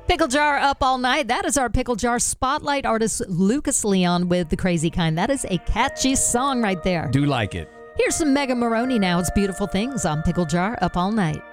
Pickle Jar Up All Night. That is our Pickle Jar Spotlight artist, Lucas Leon with The Crazy Kind. That is a catchy song right there. Do like it. Here's some Mega Maroney now. It's Beautiful Things on Pickle Jar Up All Night.